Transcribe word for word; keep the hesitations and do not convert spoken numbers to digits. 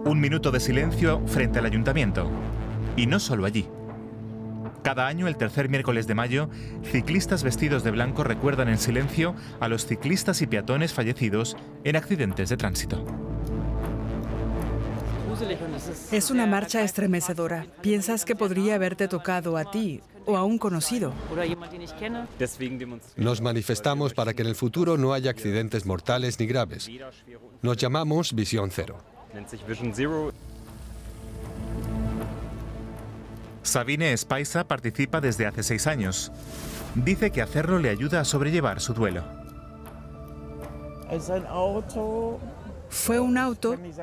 Un minuto de silencio frente al ayuntamiento. Y no solo allí. Cada año, el tercer miércoles de mayo, ciclistas vestidos de blanco recuerdan en silencio a los ciclistas y peatones fallecidos en accidentes de tránsito. Es una marcha estremecedora. Piensas que podría haberte tocado a ti o a un conocido. Nos manifestamos para que en el futuro no haya accidentes mortales ni graves. Nos llamamos Visión Cero. Sabine Spaisa participa desde hace seis años. Dice que hacerlo le ayuda a sobrellevar su duelo. Fue un auto